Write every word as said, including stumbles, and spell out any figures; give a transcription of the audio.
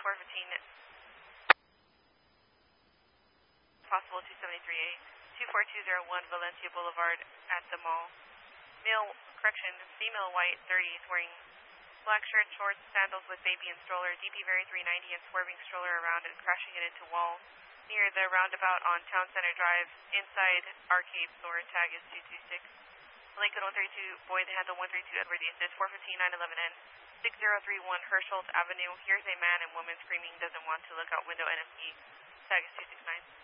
four fifteen, possible two seventy-three A, two four two zero one Valencia Boulevard at the mall. Male, correction, female white, thirty, is wearing black shirt, shorts, sandals with baby and stroller, D P Very three ninety and swerving stroller around and crashing it into wall near the roundabout on Town Center Drive, inside arcade store, tag is two two six. Lincoln one thirty-two, Boyd handle one thirty-two, Edward East is four fifteen, nine eleven N, six zero three one Herschel Avenue. Here's a man and woman screaming, doesn't want to look out window N F C, tag is two six nine.